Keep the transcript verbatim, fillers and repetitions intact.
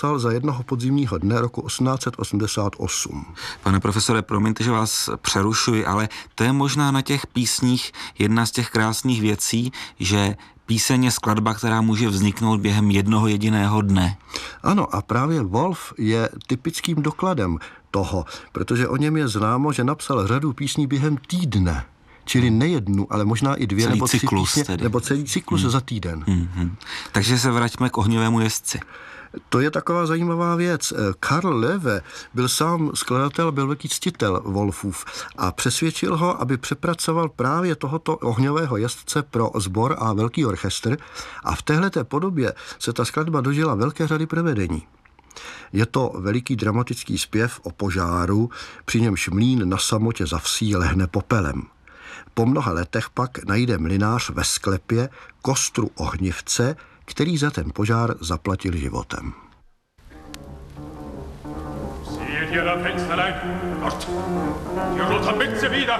napsal za jednoho podzimního dne roku osmnáct set osmdesát osm. Pane profesore, promiňte, že vás přerušuji, ale to je možná na těch písních jedna z těch krásných věcí, že píseň je skladba, která může vzniknout během jednoho jediného dne. Ano, a právě Wolf je typickým dokladem toho, protože o něm je známo, že napsal řadu písní během týdne. Čili nejednu, ale možná i dvě celý nebo tři cyklus písně, tedy. nebo celý cyklus hmm. za týden. Hmm. Takže se vraťme k Ohňovému jezdci. To je taková zajímavá věc. Karl Löwe byl sám skladatel, byl velký ctitel Wolfův a přesvědčil ho, aby přepracoval právě tohoto Ohňového jezdce pro sbor a velký orchestr a v téhleté podobě se ta skladba dožila velké řady prevedení. Je to veliký dramatický zpěv o požáru, při němž mlýn na samotě za vsí lehne popelem. Po mnoha letech pak najde mlynář ve sklepě kostru ohnivce, který za ten požár zaplatil životem. Seht ihr da Fensterlein? Dort! Die rote Mütze wieder!